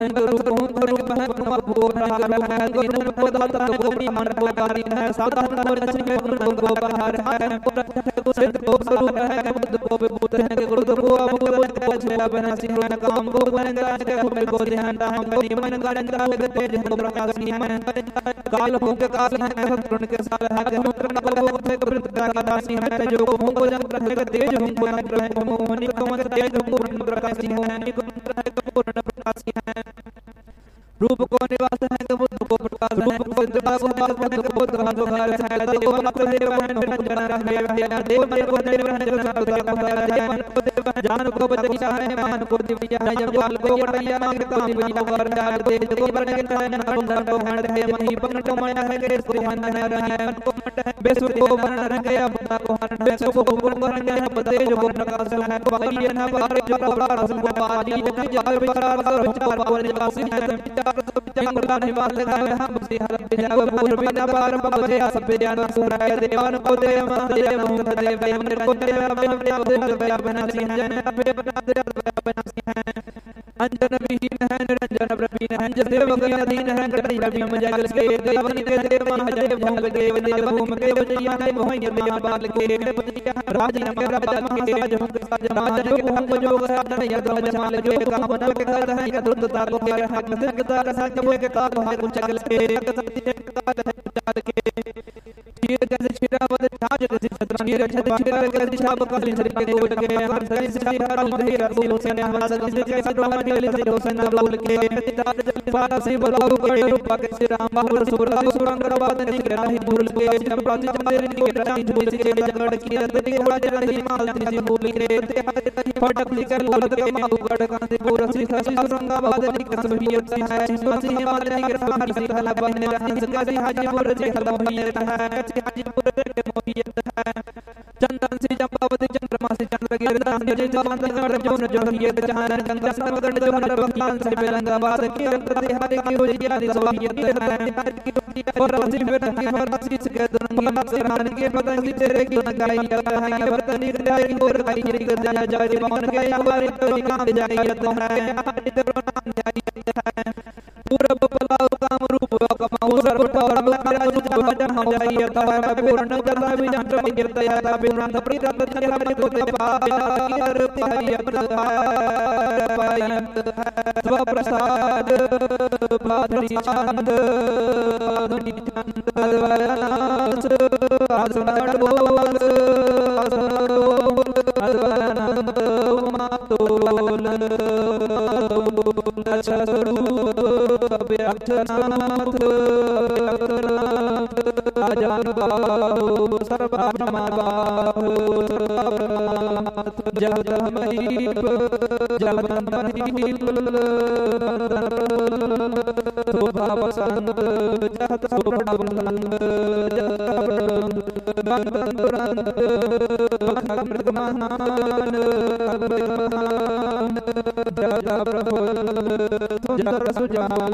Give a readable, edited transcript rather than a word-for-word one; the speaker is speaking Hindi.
रूप हूं गुरु बहन को बहार है गुरु को दाता को मन को कारी है साधारण और लक्ष्मी गुरु को बहार है को सिद्ध को स्वरूप है बुद्ध को विभूत है गुरु को अमुक को छेला बना सिंह काम को बनेगा के को ध्यान हम को मन गणता के तेज हम प्रकाश की है काल हो के काल है गुण के साल है हम को थे प्रत का दासी है जो को को जन के तेज हम को रहे हम निको मत तेज हम पूर्ण प्रकाश की है निको पूर्ण प्रकाश की है रूप को निवास है कि बुद्ध को प्रकाश रूप को दिखा को बुद्ध को धन को घर है देव मन को देव है नो जना है देव मन को देव है जो सब का है देव मन को देव जान को बचिया है मन को दिव्या है जब काल को बढ़िया के काम दिव्या कर डाल देव को बने के है मन को है है मही पन को माया है के को मन है रहे मन को मट है बेसु को बन रहे अपना को हर बेसु को गुण बन गए बते जो प्रकाश है बाकी ना बाहर जो प्रकाश को बाजी है जार विचार विचार पर वासी है चंद्र निवास है हम से हर बिना पूर्व बिना पार पहुंचे सब ज्ञान सुराय देवान को देव देव देव देव को देव बना सिंह जन बना देव अंजन विहीन है निरंजन प्रवीण है देव के अधीन है कटि रवि मजल के देवन के देव महादेव भंग देव देव भूम के बजिया है मोहि देव बाल के राज के राजा के राज हम साज राज के हम जो है यद जमाल जो काम न के कर है दुर्दता को के हक सकता रसा के काल है उचल के सत्य काल है उचाल के चीर कैसे छिरावत छाज कैसे छतरानी रक्षत छिरा कैसे छाप काली सरी के गोट के हम सरी सरी हर मुझे रसूल से हमारा सरी कैसे रोमा के से रोशन बोल के तार जल पारा से बलाऊ के रूप के श्री राम बाहुर सुरला सुरंग रवाद ने के राही भूल के जब प्राची चंदेर के रानी झूल के जगड़ की रति वाज रही माल ती भूल के ते फटक लिकर लाल के माऊ गड़ का से पूरा श्री ससी औरंगाबाद की कसबियत से है ससी हिमाल के सागर से हला बन रही ससी हाजीपुर से हला बन है हाजीपुर के मोहियत है चंदन से चंपावती चंद्रमा से चंद्रगिरदास जय जवान गण जोन जोहियत जहान गंगा संगण जोन भक्तान से बेलंगाबाद के अंतर हरे की रोजिया सोहियत है की और रसी बेटा की और रसी से दुनिया से रान के पतंग तेरे की गाई है वर्तनी जाई और गाई के जाया जाय मन के हमारे तो काम जाई है तेरो नाम जाई है पूरब पलाव काम रूप कमाऊ सर्व परम राज भजन हम जाई है पूर्ण जला विजन गिरता है पूर्ण प्रीत हम को पार पाई स्व प्रसाद भाद्री चांद भाद्री चंद आसुर बोल मातोल अभ्यक्षनाथ अजान बाहु सर्वभ्रमबाहु जगदीप जलबंदीप शोभा वसंत जगत शोभा बुलंद मृग महान जगत प्रभु जगत सुजान